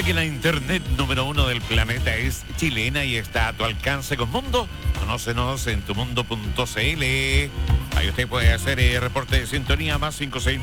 que la internet número 1 del planeta es chilena y está a tu alcance con Mundo. Conócenos en tumundo.cl. Ahí usted puede hacer el reporte de sintonía más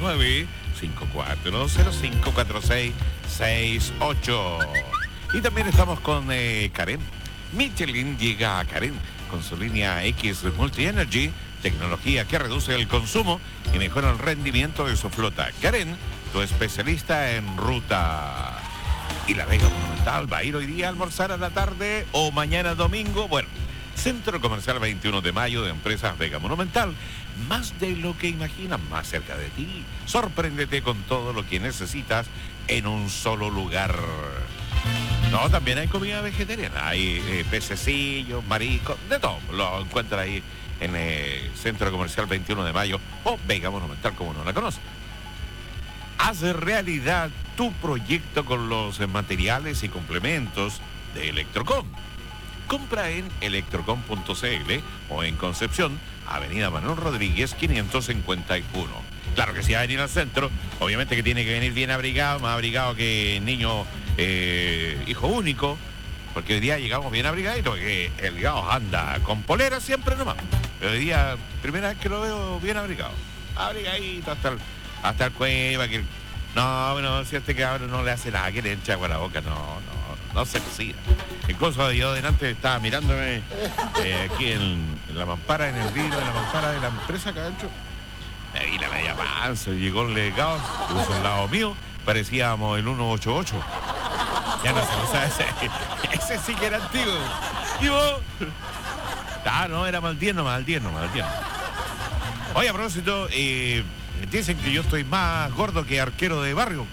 569-5405-4668. Y también estamos con Karen. Michelin llega a Karen con su línea X Multi Energy, tecnología que reduce el consumo y mejora el rendimiento de su flota. Karen, tu especialista en ruta. Y la Vega Monumental va a ir hoy día a almorzar a la tarde o mañana domingo. Bueno, Centro Comercial 21 de Mayo de Empresas Vega Monumental. Más de lo que imaginas, más cerca de ti. Sorpréndete con todo lo que necesitas en un solo lugar. No, también hay comida vegetariana. Hay pececillos, mariscos, de todo. Lo encuentras ahí en el Centro Comercial 21 de Mayo o Vega Monumental, como no la conoce. Haz realidad tu proyecto con los materiales y complementos de Electrocom. Compra en electrocom.cl o en Concepción, Avenida Manuel Rodríguez 551. Claro que si va a venir al centro, obviamente que tiene que venir bien abrigado, más abrigado que niño hijo único, porque hoy día llegamos bien abrigaditos, porque el Gaos anda con polera siempre nomás. Pero hoy día, primera vez que lo veo bien abrigado. Abrigadito hasta el cuello, que no, si a este cabrón no le hace nada, que le echa agua a la boca, no se cocina. Incluso yo delante estaba mirándome aquí en la mampara, en el vidrio de la mampara de la empresa acá adentro. Me vi la media panza, llegó el legado, puso al lado mío, parecíamos el 188. Ya no se lo sabe, ese sí que era antiguo. ¿Y vos? No, era mal tierno. Oye, a propósito, dicen que yo estoy más gordo que arquero de barrio.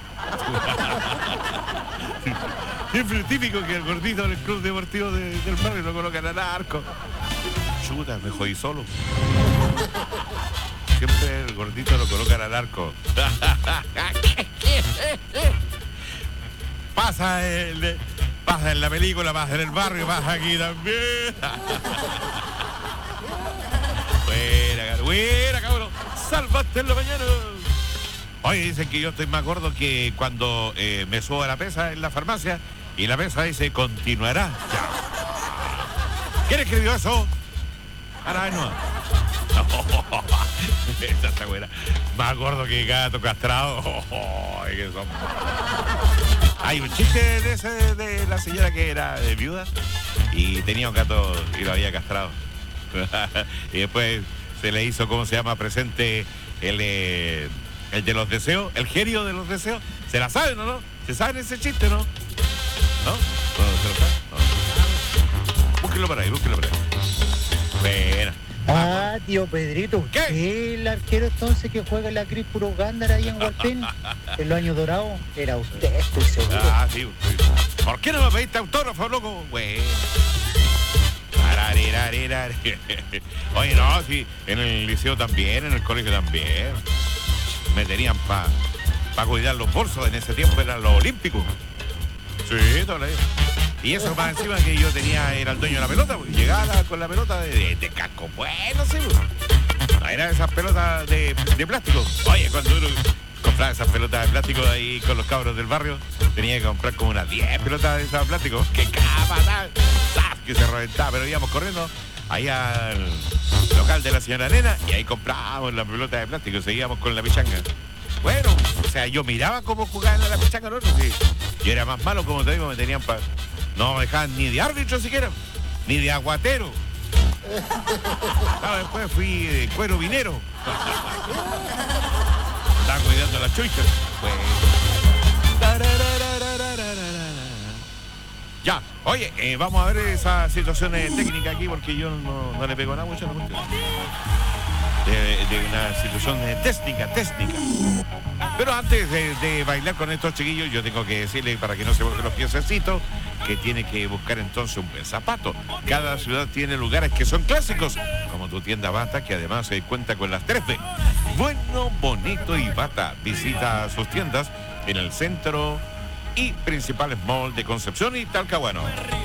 Siempre típico que el gordito del club deportivo del barrio lo colocan al arco. Chuta, me jodí solo. Siempre el gordito lo colocan al arco. Pasa en la película, pasa en el barrio, pasa aquí también. Buena, cabrón. Salvaste en la mañana. Oye, dicen que yo estoy más gordo que cuando me subo a la pesa en la farmacia y la pesa dice continuará. Ya. ¿Quién escribió eso? Ahora no. Esta está buena. Más gordo que gato castrado. Que son... Hay un chiste de ese de la señora que era viuda y tenía un gato y lo había castrado. Y después se le hizo, ¿cómo se llama? Presente el de los deseos, el genio de los deseos. ¿Se la saben o no? ¿Se saben ese chiste, no? ¿No? ¿No se lo saben? No. Búsquenlo por ahí. Buena. Tío Pedrito, ¿Qué? El arquero entonces que juega en la Cris Puro Gándara ahí en Hualpén, en los años dorados, era usted, estoy seguro. Sí. ¿Por qué no me pediste autógrafo, loco? Bueno. Oye, no, sí, en el liceo también, en el colegio también. Me tenían para cuidar los bolsos, en ese tiempo eran los olímpicos. Sí, todo la vida. Y eso más encima que yo era el dueño de la pelota, porque llegaba con la pelota de casco. Bueno, sí, no era esas pelotas de plástico. Oye, cuando uno compraba esas pelotas de plástico ahí con los cabros del barrio, tenía que comprar como unas 10 pelotas de esas de plástico. ¡Qué capa! Que se reventaba, pero íbamos corriendo ahí al local de la señora Nena y ahí comprábamos la pelota de plástico y seguíamos con la pichanga. Bueno, o sea, yo miraba cómo jugaban a la pichanga, ¿no? Sí. Yo era más malo, como te digo, me tenían no me dejaban ni de árbitro siquiera, ni de aguatero. Después fui de cuero vinero. Estaba cuidando las chuitas. Pues... Ya, oye, vamos a ver esa situación técnica aquí porque yo no le pego nada mucho. De una situación técnica. Pero antes de bailar con estos chiquillos, yo tengo que decirle, para que no se borren los piececitos, que tiene que buscar entonces un buen zapato. Cada ciudad tiene lugares que son clásicos, como tu tienda Bata, que además cuenta con las 3B. Bueno, bonito y Bata. Visita sus tiendas en el centro y principales malls de Concepción y Talcahuano.